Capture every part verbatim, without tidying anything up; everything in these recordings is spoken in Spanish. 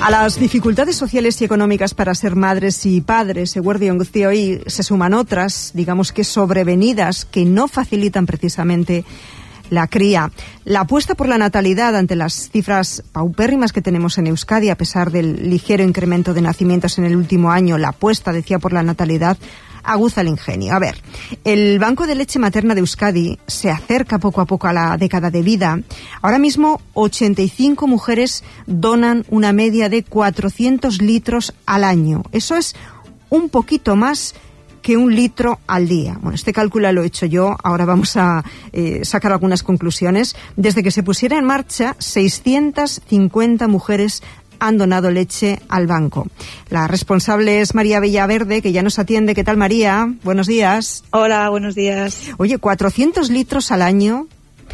A las dificultades sociales y económicas para ser madres y padres, eguerdion guztioi, se suman otras, digamos que sobrevenidas, que no facilitan precisamente la cría. La apuesta por la natalidad ante las cifras paupérrimas que tenemos en Euskadi, a pesar del ligero incremento de nacimientos en el último año, la apuesta, decía, por la natalidad aguza el ingenio. A ver, el Banco de Leche Materna de Euskadi se acerca poco a poco a la década de vida. Ahora mismo, ochenta y cinco mujeres donan una media de cuatrocientos litros al año. Eso es un poquito más que un litro al día. Bueno, este cálculo lo he hecho yo, ahora vamos a eh, sacar algunas conclusiones. Desde que se pusiera en marcha, seiscientas cincuenta mujeres han donado leche al banco. La responsable es María Villaverde, que ya nos atiende. ¿Qué tal, María? Buenos días. Hola, buenos días. Oye, cuatrocientos litros al año.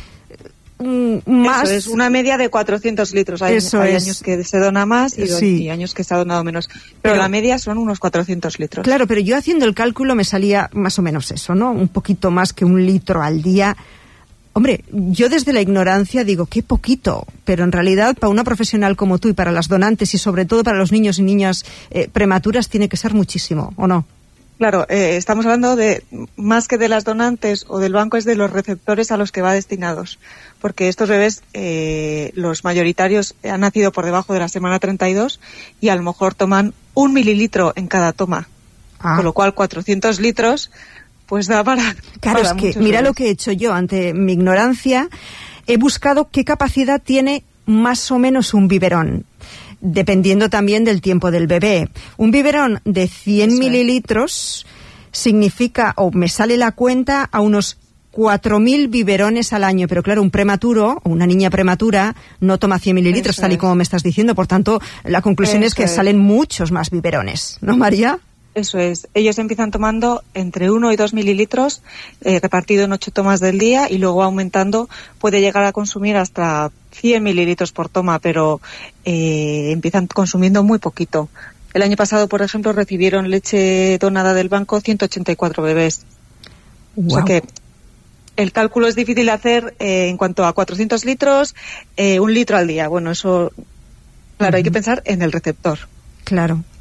Más. Eso es, una media de cuatrocientos litros. Hay, Eso hay es. años que se dona más y, sí. y años que se ha donado menos. Pero, pero la media son unos cuatrocientos litros. Claro, pero yo haciendo el cálculo me salía más o menos eso, ¿no? Un poquito más que un litro al día. Hombre, yo desde la ignorancia digo, qué poquito, pero en realidad para una profesional como tú y para las donantes y sobre todo para los niños y niñas eh, prematuras tiene que ser muchísimo, ¿o no? Claro, eh, estamos hablando de, más que de las donantes o del banco, es de los receptores a los que va destinados. Porque estos bebés, eh, los mayoritarios, han nacido por debajo de la semana treinta y dos y a lo mejor toman un mililitro en cada toma. Ah. Con lo cual, cuatrocientos litros, pues da para... Claro, para es que mira bebés. Lo que he hecho yo ante mi ignorancia. He buscado qué capacidad tiene más o menos un biberón, dependiendo también del tiempo del bebé. Un biberón de cien mililitros significa, o me sale la cuenta, a unos cuatro mil biberones al año. Pero claro, un prematuro, o una niña prematura, no toma cien mililitros, Eso tal y como es. me estás diciendo. Por tanto, la conclusión Eso es que es. salen muchos más biberones, ¿no, María? Eso es. Ellos empiezan tomando entre uno y dos mililitros, eh, repartido en ocho tomas del día, y luego aumentando puede llegar a consumir hasta cien mililitros por toma, pero eh, empiezan consumiendo muy poquito. El año pasado, por ejemplo, recibieron leche donada del banco ciento ochenta y cuatro bebés. Wow. O sea que el cálculo es difícil de hacer eh, en cuanto a cuatrocientos litros, eh, un litro al día. Bueno, eso, claro, uh-huh. hay que pensar en el receptor. Claro.